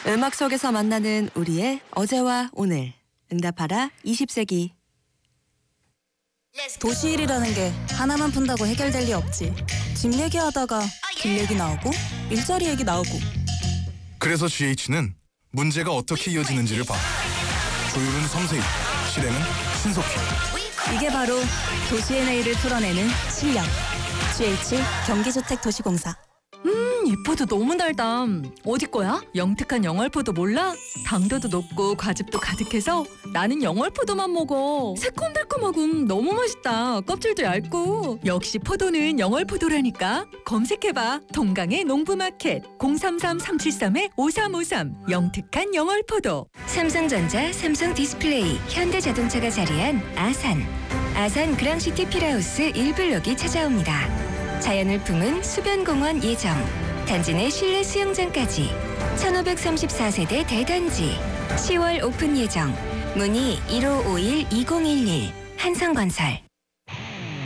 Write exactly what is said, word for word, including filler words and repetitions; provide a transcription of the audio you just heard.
음악 속에서 만나는 우리의 어제와 오늘. 응답하라 이십 세기. 도시 일이라는 게 하나만 푼다고 해결될 리 없지. 집 얘기하다가 길 얘기 나오고 일자리 얘기 나오고. 그래서 지에이치는 문제가 어떻게 이어지는지를 봐. 조율은 섬세히, 실행은 신속히. 이게 바로 도시의 내일을 풀어내는 실력. 지에이치 경기주택도시공사. 음, 이 포도 너무 달다. 어디 거야? 영특한 영월포도 몰라? 당도도 높고 과즙도 가득해서 나는 영월포도만 먹어. 새콤달콤하고 너무 맛있다. 껍질도 얇고. 역시 포도는 영월포도라니까. 검색해봐. 동강의 농부마켓 공삼삼 삼칠삼 오삼오삼. 영특한 영월포도. 삼성전자, 삼성디스플레이, 현대자동차가 자리한 아산. 아산 그랑시티 필하우스 일 블록이 찾아옵니다. 자연을 품은 수변공원 예정, 단지 내 실내 수영장까지 천오백삼십사 세대 대단지, 시월 오픈 예정. 문의 일오오일 이공일일. 한성건설.